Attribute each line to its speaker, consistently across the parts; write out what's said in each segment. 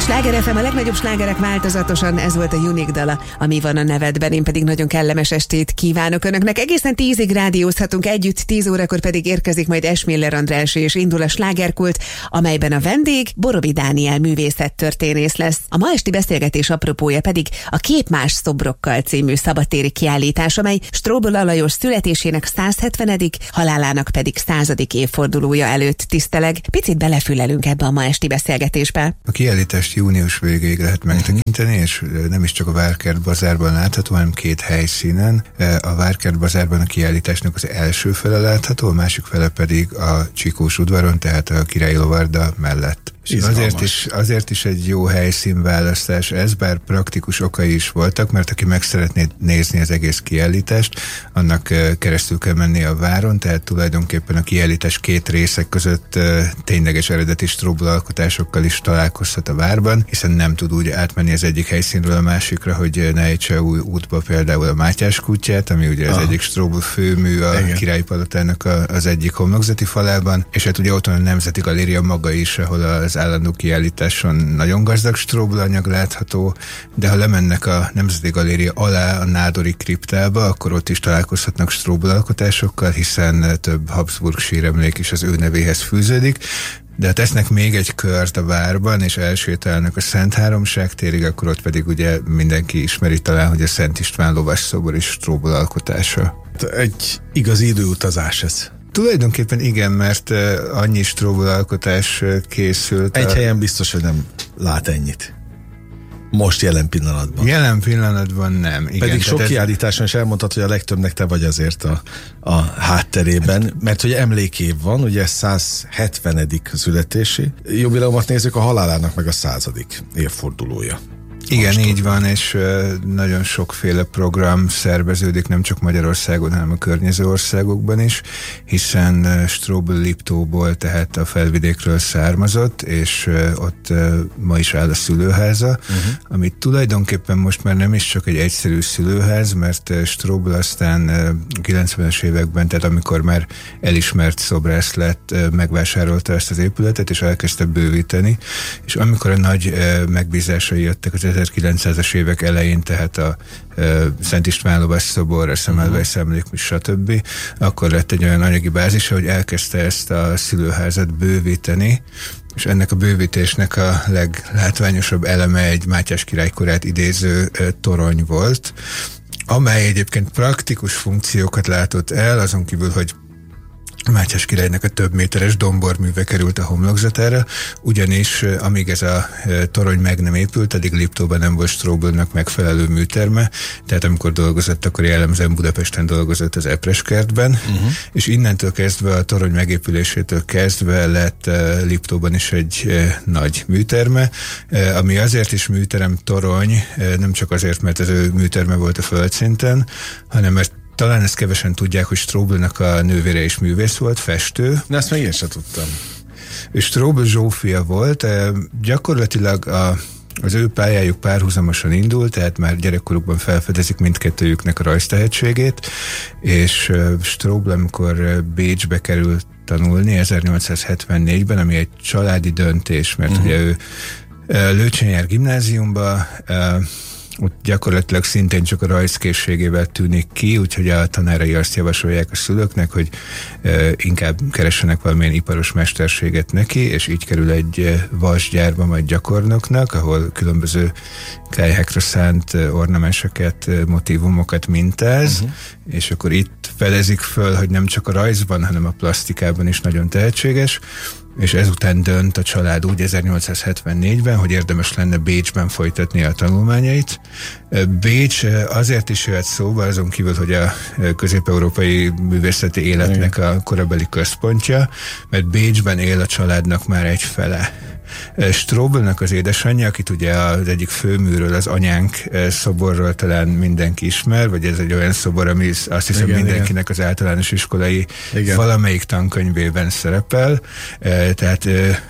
Speaker 1: Sláger FM, a legnagyobb slágerek változatosan, ez volt a Unique dala, ami van a nevedben. Én pedig nagyon kellemes estét kívánok önöknek. Egészen 10-ig rádiózhatunk együtt, 10 órakor pedig érkezik majd Esmiller András, és indul a slágerkult, amelyben a vendég Borovi Dániel művészettörténész lesz. A ma esti beszélgetés apropója pedig a Kép más szobrokkal című szabadtéri kiállítás, amely Stróbl Alajos születésének 170., halálának pedig 100. évfordulója előtt tiszteleg. Picit belefülelünk ebbe a ma esti beszélgetésbe.
Speaker 2: A kiállítást június végéig lehet megtekinteni, és nem is csak a Várkert bazárban látható, hanem 2 helyszínen. A Várkert bazárban a kiállításnak az első fele látható, a másik fele pedig a Csikós udvaron, tehát a Királyi Lovarda mellett. Azért is egy jó helyszínválasztás ez, bár praktikus okai is voltak, mert aki meg szeretné nézni az egész kiállítást, annak keresztül kell menni a váron, tehát tulajdonképpen a kiállítás 2 részek között tényleges eredeti Stróbl alkotásokkal is találkozhat a várban, hiszen nem tud úgy átmenni az egyik helyszínről a másikra, hogy ne ejtse új útba például a Mátyás kútját, ami ugye az egyik Stróbl főmű a Királyi Palotának az egyik homlokzati falában, és hát ugye ott van a Nemzeti Galéria maga is, ahol az állandó kiállításon nagyon gazdag Stróbl anyag látható, de ha lemennek a Nemzeti Galéria alá a Nádori kriptába, akkor ott is találkozhatnak Stróbl alkotásokkal, hiszen több Habsburg síremlék is az ő nevéhez fűződik. De ha tesznek még egy kört a várban, és elsétálnak a Szent Háromság térig, akkor ott pedig ugye mindenki ismeri talán, hogy a Szent István lovasszobor is Stróbl alkotása.
Speaker 3: Egy igazi időutazás ez.
Speaker 2: Tulajdonképpen igen, mert annyi Stróbl alkotás készült.
Speaker 3: Egy helyen biztos, hogy nem lát ennyit. Most jelen pillanatban.
Speaker 2: Jelen pillanatban nem. Igen,
Speaker 3: pedig sok kiállításon is elmondtad, hogy a legtöbbnek te vagy azért a hátterében, mert hogy emlékév van, ugye 170. születési jubileumot nézzük, a halálának meg a 100. évfordulója.
Speaker 2: Igen, most így van, és nagyon sokféle program szerveződik, nem csak Magyarországon, hanem a környező országokban is, hiszen Stróbl Liptóból, tehát a felvidékről származott, és ott ma is áll a szülőháza, ami tulajdonképpen most már nem is csak egy egyszerű szülőház, mert Stróbl aztán 90-es években, tehát amikor már elismert szobrász lett, megvásárolta ezt az épületet, és elkezdte bővíteni, és amikor a nagy megbízásai jöttek az 1900-as évek elején, tehát a Szent István lovasszobor, a Semmelweis emlékmű, stb., akkor lett egy olyan anyagi bázisa, hogy elkezdte ezt a szülőházat bővíteni, és ennek a bővítésnek a leglátványosabb eleme egy Mátyás király korát idéző torony volt, amely egyébként praktikus funkciókat látott el, azon kívül, hogy Mátyás királynak a több méteres domborműve került a homlokzatára, ugyanis amíg ez a torony meg nem épült, addig Liptóban nem volt Stróblnak megfelelő műterme, tehát amikor dolgozott, akkor jellemzően Budapesten dolgozott az Epreskertben, és innentől kezdve a torony megépülésétől kezdve lett Liptóban is egy nagy műterme, ami azért is műterem torony, nem csak azért, mert az ő műterme volt a földszinten, hanem mert talán ezt kevesen tudják, hogy Stróblnak a nővére is művész volt, festő.
Speaker 3: De ezt meg én sem tudtam.
Speaker 2: És Stróbl Zsófia volt, gyakorlatilag az ő pályájuk párhuzamosan indult, tehát már gyerekkorukban felfedezik mindkettőjüknek a rajztehetségét, és Stróbl, amikor Bécsbe került tanulni 1874-ben, ami egy családi döntés, mert ugye ő Lőcsén jár gimnáziumba, ott gyakorlatilag szintén csak a rajzkészségével tűnik ki, úgyhogy a tanárai azt javasolják a szülőknek, hogy inkább keressenek valamilyen iparos mesterséget neki, és így kerül egy vasgyárba majd gyakornoknak, ahol különböző kályhákra szánt ornamenseket, motívumokat mintáz, és akkor itt felezik föl, hogy nem csak a rajzban, hanem a plasztikában is nagyon tehetséges, és ezután dönt a család úgy 1874-ben, hogy érdemes lenne Bécsben folytatni a tanulmányait. Bécs azért is jöhet szóba, azon kívül, hogy a közép-európai művészeti életnek a korabeli központja, mert Bécsben él a családnak már egy fele. Stróblnak az édesanyja, akit ugye az egyik főműről, az Anyánk szoborról talán mindenki ismer, vagy ez egy olyan szobor, ami azt hiszem mindenkinek az általános iskolai valamelyik tankönyvében szerepel. Tehát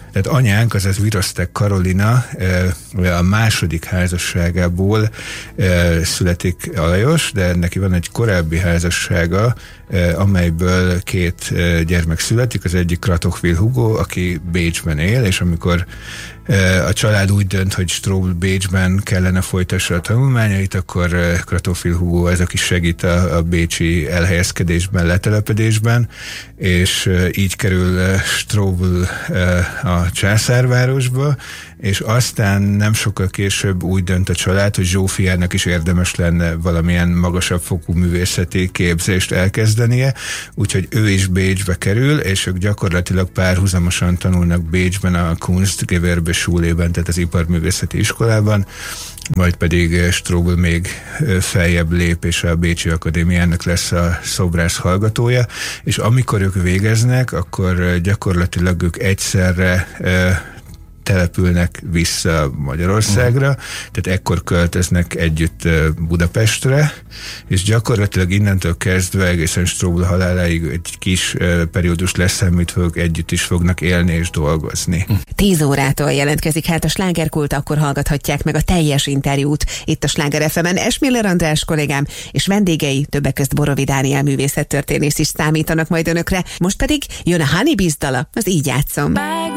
Speaker 2: Tehát anyánk, azaz Viroztek Karolina, a második házasságából születik Alajos, de neki van egy korábbi házassága, amelyből 2 gyermek születik, az egyik Kratochwil Hugo, aki Bécsben él, és amikor a család úgy dönt, hogy Strobl Bécsben kellene folytassa a tanulmányait, akkor Kratochwil Hugo ez, aki segít a bécsi elhelyezkedésben, letelepedésben, és így kerül Strobl a császárvárosba, és aztán nem sokkal később úgy dönt a család, hogy Zsófiának is érdemes lenne valamilyen magasabb fokú művészeti képzést elkezdenie, úgyhogy ő is Bécsbe kerül, és ők gyakorlatilag párhuzamosan tanulnak Bécsben a Kunstgewerbeschulében, tehát az iparművészeti iskolában, majd pedig Strobl még feljebb lép, és a Bécsi Akadémiának lesz a szobrász hallgatója, és amikor ők végeznek, akkor gyakorlatilag ők egyszerre települnek vissza Magyarországra, tehát ekkor költöznek együtt Budapestre, és gyakorlatilag innentől kezdve egészen Strobl haláláig egy kis periódus lesz, amit együtt is fognak élni és dolgozni.
Speaker 1: 10 órától jelentkezik hát a Slágerkult, akkor hallgathatják meg a teljes interjút itt a Sláger FM-en. Esmiller András kollégám és vendégei, többek közt Borovi Dániel művészettörténész is számítanak majd önökre. Most pedig jön a Honey Bees dala, az Így játszom.